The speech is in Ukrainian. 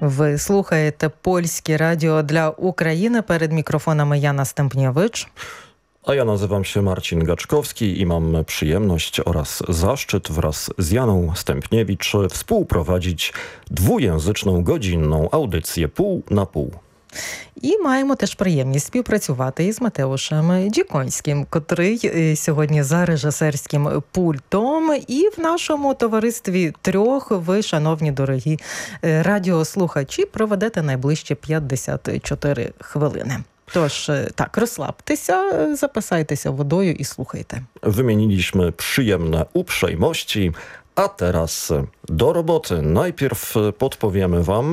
Ви слухаєте Польskie Radio dla України. Перед мікрофонами Jana Stępniewicz. A ja nazywam się Marcin Gaczkowski i mam przyjemność oraz zaszczyt wraz z Janą Stępniewicz współprowadzić dwujęzyczną godzinną audycję pół na pół. І маємо теж приємність співпрацювати із Матеушем Діконським, котрий сьогодні за режисерським пультом. І в нашому товаристві трьох ви, шановні дорогі радіослухачі, проведете найближче 54 хвилини. Тож, tak, rozslabtеся, запасайтеся водою і слухайте. Wymieniliśmy przyjemne uprzejmości, a teraz do roboty. Najpierw podpowiemy wam,